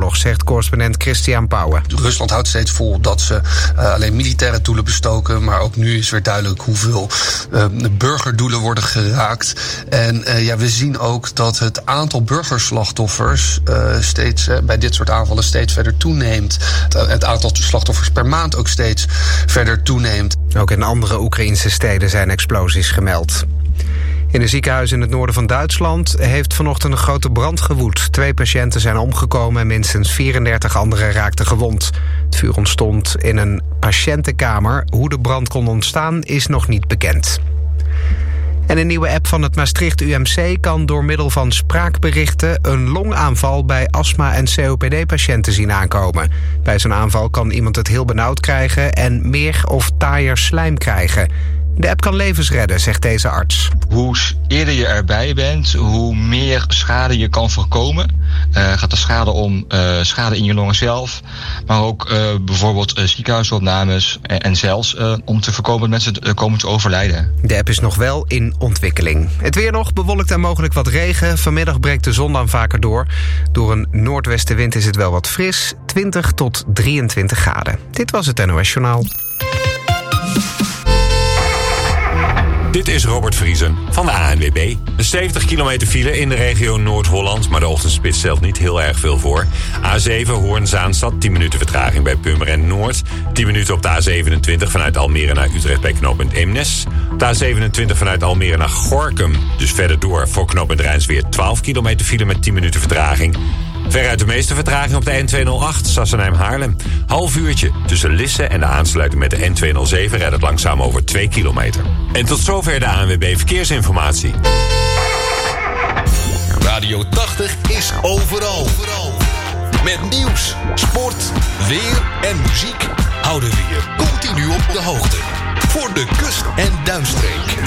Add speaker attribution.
Speaker 1: oorlog, zegt correspondent Christian Pauwen.
Speaker 2: Rusland houdt steeds vol dat ze alleen militaire doelen bestoken, maar ook nu is weer duidelijk hoeveel burgerdoelen worden geraakt. En we zien ook dat het aantal burgerslachtoffers steeds bij dit soort aanvallen steeds verder toeneemt. Het aantal slachtoffers per maand ook steeds verder toeneemt.
Speaker 1: Ook in andere Oekraïnse steden zijn explosies gemeld. In een ziekenhuis in het noorden van Duitsland heeft vanochtend een grote brand gewoed. 2 patiënten zijn omgekomen en minstens 34 anderen raakten gewond. Het vuur ontstond in een patiëntenkamer. Hoe de brand kon ontstaan is nog niet bekend. En een nieuwe app van het Maastricht UMC kan door middel van spraakberichten een longaanval bij astma- en COPD-patiënten zien aankomen. Bij zo'n aanval kan iemand het heel benauwd krijgen en meer of taaier slijm krijgen. De app kan levens redden, zegt deze arts.
Speaker 3: Hoe eerder je erbij bent, hoe meer schade je kan voorkomen. Gaat de schade om schade in je longen zelf, maar ook bijvoorbeeld ziekenhuisopnames en zelfs om te voorkomen dat mensen komen te overlijden.
Speaker 1: De app is nog wel in ontwikkeling. Het weer nog, bewolkt en mogelijk wat regen. Vanmiddag breekt de zon dan vaker door. Door een noordwestenwind is het wel wat fris, 20 tot 23 graden. Dit was het NOS Journaal.
Speaker 4: Dit is Robert Vriesen van de ANWB. Een 70 kilometer file in de regio Noord-Holland, maar de ochtendspits stelt niet heel erg veel voor. A7 Hoorn-Zaanstad, 10 minuten vertraging bij Purmerend Noord. 10 minuten op de A27 vanuit Almere naar Utrecht bij knooppunt Eemnes. Op de A27 vanuit Almere naar Gorinchem, dus verder door voor knooppunt Rijnsweer 12 kilometer file met 10 minuten vertraging. Veruit de meeste vertraging op de N208 Sassenheim-Haarlem. Half uurtje tussen Lisse en de aansluiting met de N207 rijdt het langzaam over 2 kilometer. En tot zover de ANWB Verkeersinformatie.
Speaker 5: Radio 80 is overal. Met nieuws, sport, weer en muziek houden we je continu op de hoogte. Voor de kust- en duinstreek.